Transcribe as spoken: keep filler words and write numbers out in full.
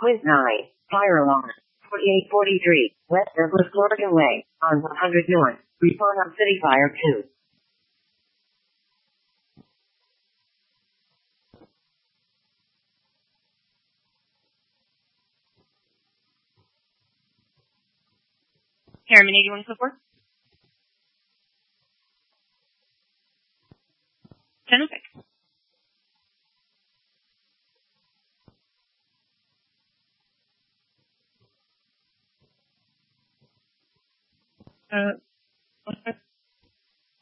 point nine. Fire alarm. forty-eight forty-three. West Douglas, Florida Way. On one hundred North. Report on City Fire two. Harriman eighty-one so four. ten oh six. Uh,